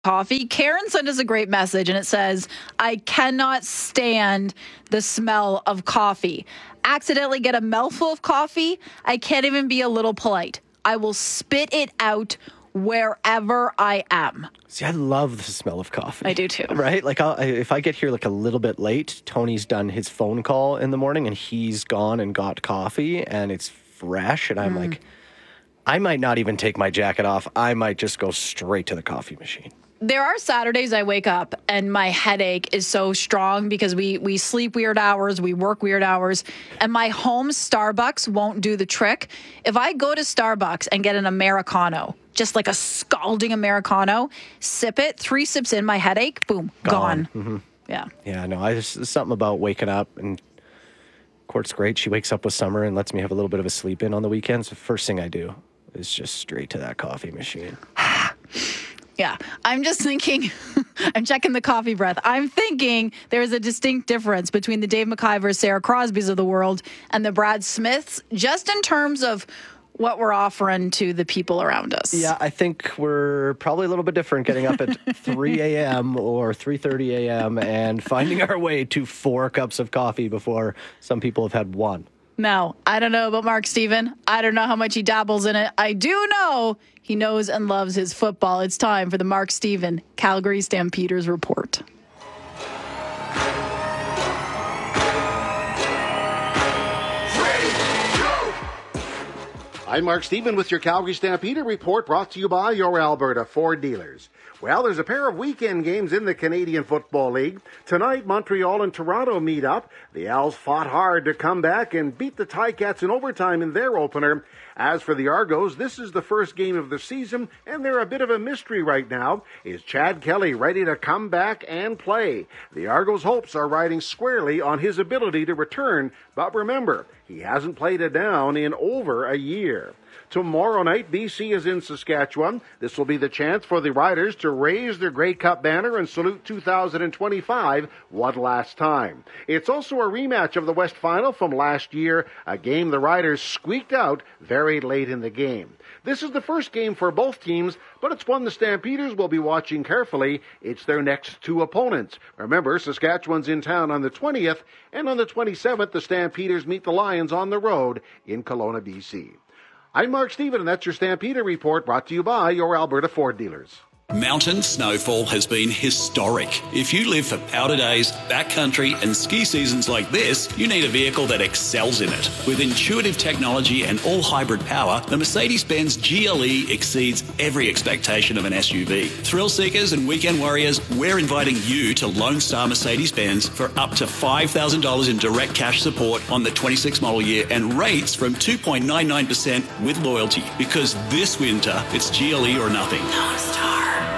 coffee. Karen sent us a great message and it says, I cannot stand the smell of coffee. Accidentally get a mouthful of coffee. I can't even be a little polite. I will spit it out wherever I am. See, I love the smell of coffee. I do too. Right? Like if I get here like a little bit late, Tony's done his phone call in the morning and he's gone and got coffee and it's fresh. And I'm like, I might not even take my jacket off. I might just go straight to the coffee machine. There are Saturdays I wake up and my headache is so strong because we sleep weird hours, we work weird hours, and my home Starbucks won't do the trick. If I go to Starbucks and get an Americano, just like a scalding Americano, sip it, 3 sips in, my headache, boom, gone. Mm-hmm. Yeah. Yeah, no, there's something about waking up, and Court's great. She wakes up with Summer and lets me have a little bit of a sleep in on the weekends. The first thing I do is just straight to that coffee machine. Yeah, I'm just thinking, I'm checking the coffee breath. I'm thinking there's a distinct difference between the Dave McIvers, Sarah Crosbys of the world and the Brad Smiths, just in terms of what we're offering to the people around us. Yeah, I think we're probably a little bit different getting up at 3 a.m. or 3:30 a.m. and finding our way to 4 cups of coffee before some people have had 1. Now, I don't know about Mark Steven. I don't know how much he dabbles in it. I do know he knows and loves his football. It's time for the Mark Steven Calgary Stampeders Report. I'm Mark Steven with your Calgary Stampeder Report, brought to you by your Alberta Ford dealers. Well, there's a pair of weekend games in the Canadian Football League. Tonight, Montreal and Toronto meet up. The Owls fought hard to come back and beat the Ticats in overtime in their opener. As for the Argos, this is the first game of the season, and they're a bit of a mystery right now. Is Chad Kelly ready to come back and play? The Argos' hopes are riding squarely on his ability to return, but remember, he hasn't played it down in over a year. Tomorrow night, BC is in Saskatchewan. This will be the chance for the Riders to raise their Grey Cup banner and salute 2025 one last time. It's also a rematch of the West Final from last year, a game the Riders squeaked out very late in the game. This is the first game for both teams, but it's one the Stampeders will be watching carefully. It's their next 2 opponents. Remember, Saskatchewan's in town on the 20th, and on the 27th, the Stampeders meet the Lions on the road in Kelowna, BC. I'm Mark Steven, and that's your Stampeder Report, brought to you by your Alberta Ford dealers. Mountain snowfall has been historic. If you live for powder days, backcountry and ski seasons like this, you need a vehicle that excels in it. With intuitive technology and all-hybrid power, the Mercedes-Benz GLE exceeds every expectation of an SUV. Thrill seekers and weekend warriors, we're inviting you to Lone Star Mercedes-Benz for up to $5,000 in direct cash support on the 26 model year and rates from 2.99% with loyalty. Because this winter, it's GLE or nothing. Lone Star.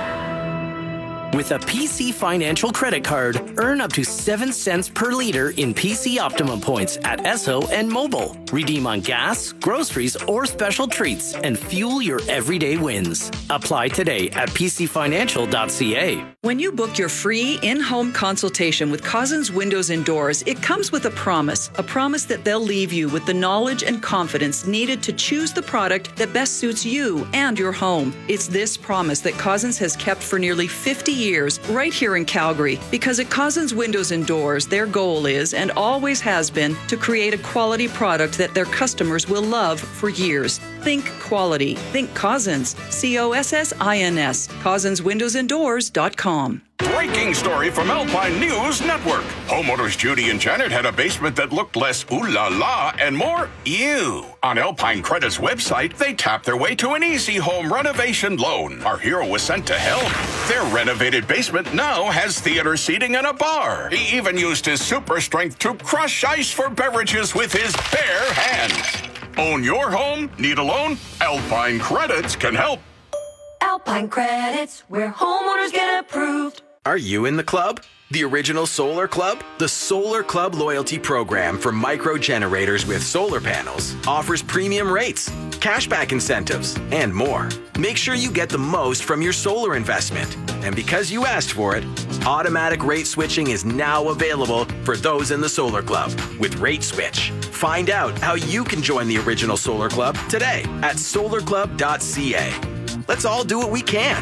With a PC Financial credit card, earn up to 7 cents per liter in PC Optimum points at Esso and Mobile. Redeem on gas, groceries, or special treats and fuel your everyday wins. Apply today at pcfinancial.ca. When you book your free in-home consultation with Cousins Windows and Doors, it comes with a promise that they'll leave you with the knowledge and confidence needed to choose the product that best suits you and your home. It's this promise that Cousins has kept for nearly 50 years right here in Calgary, because at Cousins Windows and Doors, their goal is and always has been to create a quality product that their customers will love for years. Think quality. Think Cousins. COSSINS. CousinsWindowsandDoors.com. Breaking story from Alpine News Network. Homeowners Judy and Janet had a basement that looked less ooh la la and more ew. On Alpine Credit's website, they tapped their way to an easy home renovation loan. Our hero was sent to help. Their renovated basement now has theater seating and a bar. He even used his super strength to crush ice for beverages with his bare hands. Own your home? Need a loan? Alpine Credits can help. Alpine Credits, where homeowners get approved. Are you in the club? The original Solar Club? The Solar Club loyalty program for micro generators with solar panels offers premium rates, cashback incentives, and more. Make sure you get the most from your solar investment. And because you asked for it, automatic rate switching is now available for those in the Solar Club with Rate Switch. Find out how you can join the original Solar Club today at solarclub.ca. Let's all do what we can.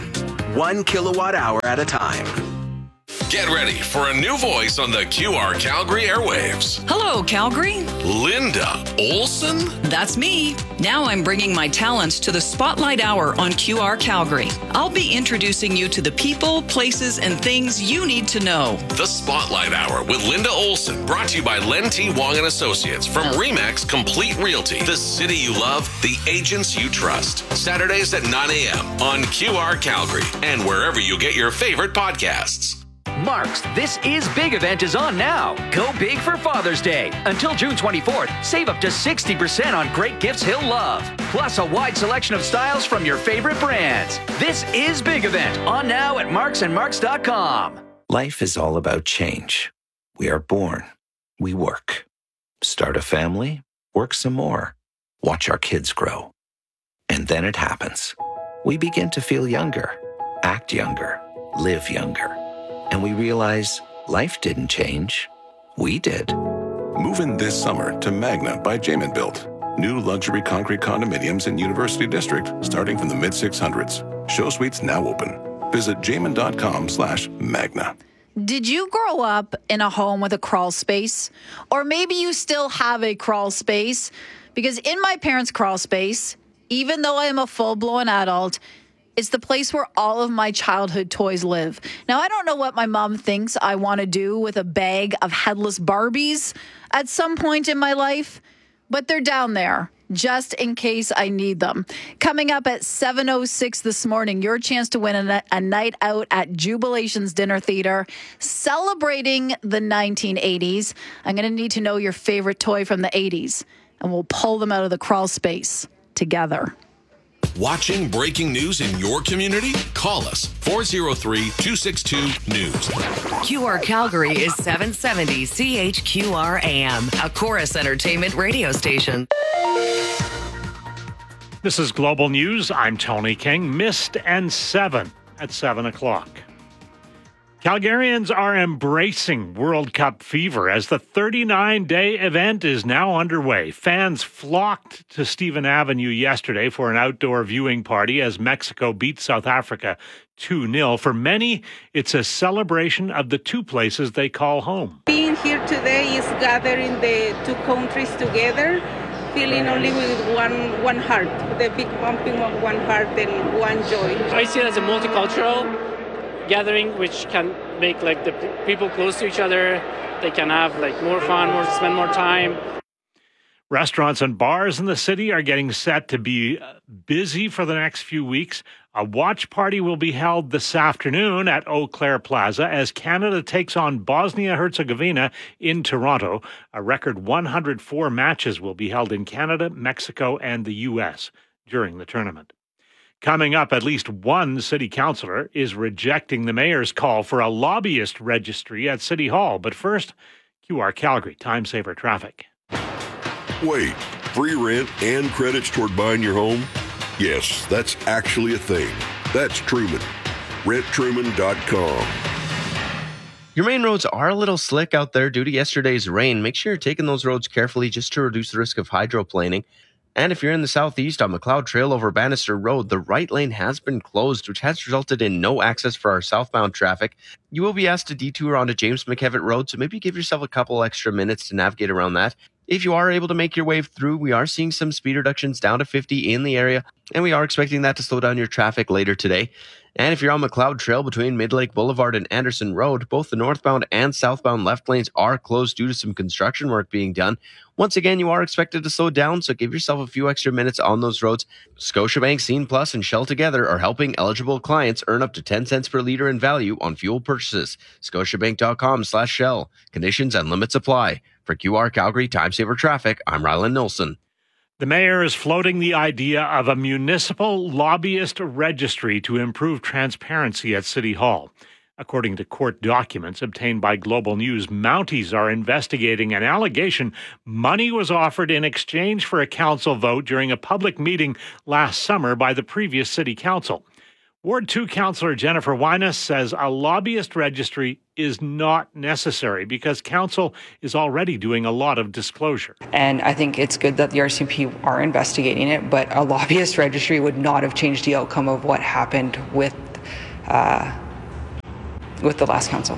1 kilowatt hour at a time. Get ready for a new voice on the QR Calgary airwaves. Hello, Calgary. Linda Olson? That's me. Now I'm bringing my talents to the Spotlight Hour on QR Calgary. I'll be introducing you to the people, places, and things you need to know. The Spotlight Hour with Linda Olson, brought to you by Len T. Wong and Associates from RE/MAX Complete Realty. The city you love, the agents you trust. Saturdays at 9 a.m. on QR Calgary and wherever you get your favorite podcasts. Mark's This Is Big event is on now. Go big for Father's Day. Until June 24th, save up to 60% on great gifts he'll love. Plus a wide selection of styles from your favorite brands. This Is Big event on now at marksandmarks.com. Life is all about change. We are born. We work. Start a family. Work some more. Watch our kids grow. And then it happens. We begin to feel younger, act younger, live younger. And we realize life didn't change. We did. Move in this summer to Magna by Jamin Built. New luxury concrete condominiums in University District starting from the mid-600s. Show suites now open. Visit jamin.com/Magna. Did you grow up in a home with a crawl space? Or maybe you still have a crawl space? Because in my parents' crawl space, even though I am a full-blown adult, it's the place where all of my childhood toys live. Now, I don't know what my mom thinks I want to do with a bag of headless Barbies at some point in my life, but they're down there just in case I need them. Coming up at 7:06 this morning, your chance to win a night out at Jubilations Dinner Theater, celebrating the 1980s. I'm going to need to know your favorite toy from the 80s, and we'll pull them out of the crawl space together. Watching breaking news in your community? Call us 403-262-NEWS. QR Calgary is 770 CHQR AM, a Chorus Entertainment radio station. This is Global News. I'm Tony King. Mist and 7 at 7 o'clock. Calgarians are embracing World Cup fever as the 39-day event is now underway. Fans flocked to Stephen Avenue yesterday for an outdoor viewing party as Mexico beat South Africa 2-0. For many, it's a celebration of the two places they call home. Being here today is gathering the two countries together, feeling only with one heart, the big pumping of one heart and one joy. I see it as a multicultural gathering, which can make like the people close to each other. They can have like more fun, spend more time. Restaurants and bars in the city are getting set to be busy for the next few weeks. A watch party will be held this afternoon at Eau Claire Plaza as Canada takes on Bosnia-Herzegovina in Toronto. A record 104 matches will be held in Canada, Mexico, and the U.S. during the tournament. Coming up, at least one city councillor is rejecting the mayor's call for a lobbyist registry at City Hall. But first, QR Calgary, time saver traffic. Wait, free rent and credits toward buying your home? Yes, that's actually a thing. That's Truman. RentTruman.com. Your main roads are a little slick out there due to yesterday's rain. Make sure you're taking those roads carefully just to reduce the risk of hydroplaning. And if you're in the southeast on McLeod Trail over Bannister Road, the right lane has been closed, which has resulted in no access for our southbound traffic. You will be asked to detour onto James McKevitt Road, so maybe give yourself a couple extra minutes to navigate around that. If you are able to make your way through, we are seeing some speed reductions down to 50 in the area, and we are expecting that to slow down your traffic later today. And if you're on McLeod Trail between Midlake Boulevard and Anderson Road, both the northbound and southbound left lanes are closed due to some construction work being done. Once again, you are expected to slow down, so give yourself a few extra minutes on those roads. Scotiabank, Scene Plus, and Shell together are helping eligible clients earn up to 10 cents per liter in value on fuel purchases. Scotiabank.com/Shell. Conditions and limits apply. For QR Calgary Time Saver Traffic, I'm Rylan Nilsson. The mayor is floating the idea of a municipal lobbyist registry to improve transparency at City Hall. According to court documents obtained by Global News, Mounties are investigating an allegation money was offered in exchange for a council vote during a public meeting last summer by the previous city council. Ward 2 Councillor Jennifer Wyness says a lobbyist registry is not necessary because council is already doing a lot of disclosure. And I think it's good that the RCMP are investigating it, but a lobbyist registry would not have changed the outcome of what happened with with the last council.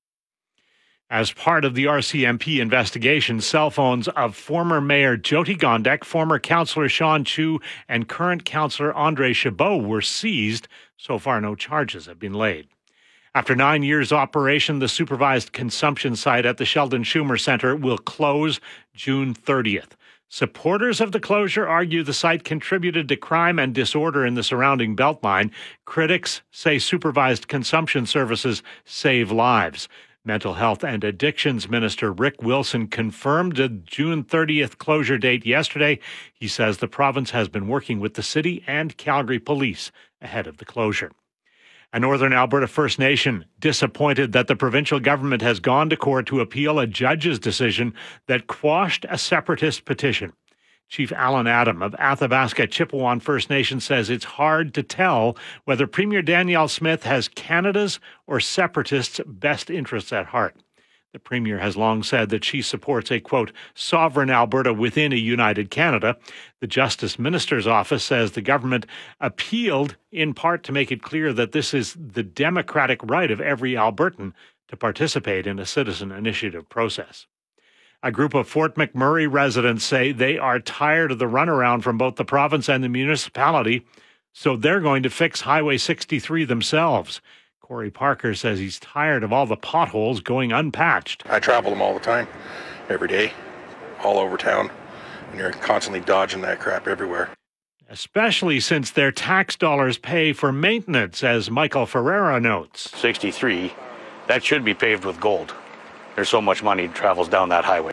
As part of the RCMP investigation, cell phones of former Mayor Jyoti Gondek, former Councillor Sean Chu, and current Councillor Andre Chabot were seized. So far, no charges have been laid. After 9 years operation, the supervised consumption site at the Sheldon Schumer Center will close June 30th. Supporters of the closure argue the site contributed to crime and disorder in the surrounding Beltline. Critics say supervised consumption services save lives. Mental Health and Addictions Minister Rick Wilson confirmed the June 30th closure date yesterday. He says the province has been working with the city and Calgary Police ahead of the closure. A Northern Alberta First Nation disappointed that the provincial government has gone to court to appeal a judge's decision that quashed a separatist petition. Chief Alan Adam of Athabasca Chippewan First Nation says it's hard to tell whether Premier Danielle Smith has Canada's or separatists' best interests at heart. The Premier has long said that she supports a, quote, sovereign Alberta within a united Canada. The Justice Minister's office says the government appealed in part to make it clear that this is the democratic right of every Albertan to participate in a citizen initiative process. A group of Fort McMurray residents say they are tired of the runaround from both the province and the municipality, so they're going to fix Highway 63 themselves. Corey Parker says he's tired of all the potholes going unpatched. I travel them all the time, every day, all over town, and you're constantly dodging that crap everywhere. Especially since their tax dollars pay for maintenance, as Michael Ferreira notes. 63, that should be paved with gold. There's so much money travels down that highway.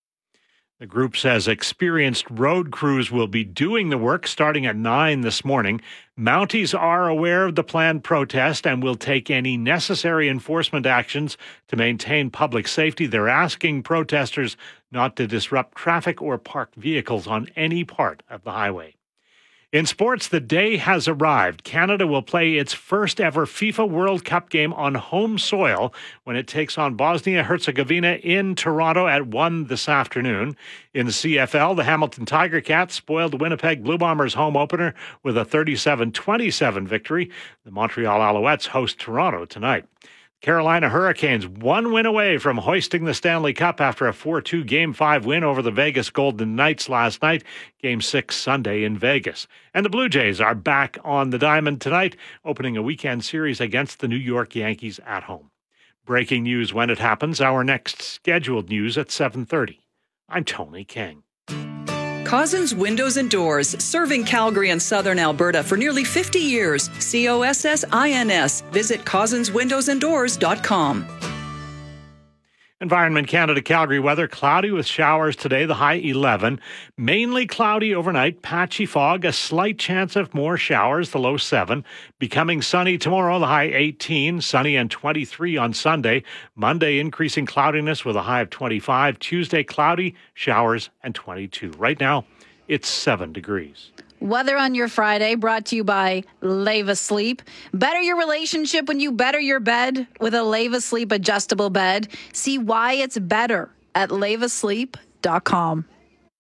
The group says experienced road crews will be doing the work starting at 9 this morning. Mounties are aware of the planned protest and will take any necessary enforcement actions to maintain public safety. They're asking protesters not to disrupt traffic or park vehicles on any part of the highway. In sports, the day has arrived. Canada will play its first ever FIFA World Cup game on home soil when it takes on Bosnia-Herzegovina in Toronto at 1 this afternoon. In the CFL, the Hamilton Tiger Cats spoiled the Winnipeg Blue Bombers home opener with a 37-27 victory. The Montreal Alouettes host Toronto tonight. Carolina Hurricanes 1 win away from hoisting the Stanley Cup after a 4-2 Game 5 win over the Vegas Golden Knights last night. Game 6 Sunday in Vegas. And the Blue Jays are back on the diamond tonight, opening a weekend series against the New York Yankees at home. Breaking news when it happens. Our next scheduled news at 7:30. I'm Tony King. Cozzens Windows and Doors, serving Calgary and Southern Alberta for nearly 50 years. COSSINS. Visit CozzensWindowsandDoors.com. Environment Canada Calgary weather, cloudy with showers today, the high 11. Mainly cloudy overnight, patchy fog, a slight chance of more showers, the low 7. Becoming sunny tomorrow, the high 18. Sunny and 23 on Sunday. Monday, increasing cloudiness with a high of 25. Tuesday, cloudy, showers, and 22. Right now, it's 7 degrees. Weather on your Friday brought to you by Leva Sleep. Better your relationship when you better your bed with a Leva Sleep adjustable bed. See why it's better at levasleep.com.